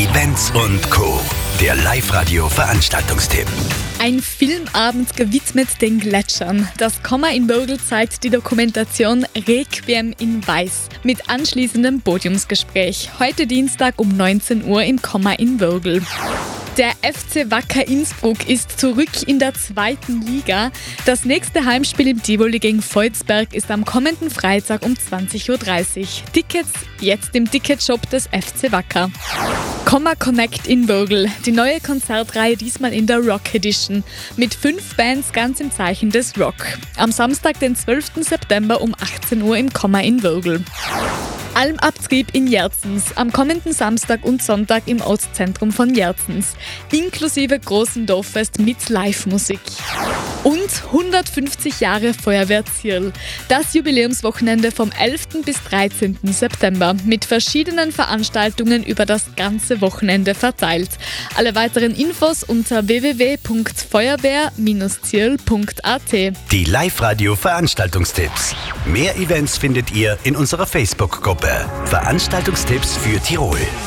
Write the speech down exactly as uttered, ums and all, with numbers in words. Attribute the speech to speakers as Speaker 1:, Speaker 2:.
Speaker 1: Events und Co. Der Live-Radio-Veranstaltungstipp.
Speaker 2: Ein Filmabend gewidmet den Gletschern. Das Komma in Vogel zeigt die Dokumentation Requiem in Weiß mit anschließendem Podiumsgespräch. Heute Dienstag um neunzehn Uhr im Komma in Vogel. Der F C Wacker Innsbruck ist zurück in der zweiten Liga. Das nächste Heimspiel im Tivoli gegen Volzberg ist am kommenden Freitag um zwanzig Uhr dreißig. Tickets jetzt im Ticketshop des F C Wacker. Komma Connect in Vogel, die neue Konzertreihe diesmal in der Rock Edition mit fünf Bands ganz im Zeichen des Rock. Am Samstag, den zwölften September um achtzehn Uhr im Komma in Vogel. Almabtrieb in Jerzens, am kommenden Samstag und Sonntag im Ostzentrum von Jerzens, inklusive großen Dorffest mit Live-Musik. Und hundertfünfzig Jahre Feuerwehr Zierl, das Jubiläumswochenende vom elften bis dreizehnten September mit verschiedenen Veranstaltungen über das ganze Wochenende verteilt. Alle weiteren Infos unter w w w punkt feuerwehr Bindestrich zierl punkt a t.
Speaker 1: Die Live-Radio-Veranstaltungstipps. Mehr Events findet ihr in unserer Facebook-Gruppe Veranstaltungstipps für Tirol.